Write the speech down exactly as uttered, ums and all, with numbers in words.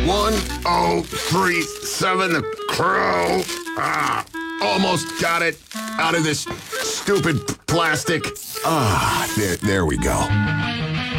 one oh three seven, the crow. Ah, almost got it out of this stupid plastic. Ah, there, there we go.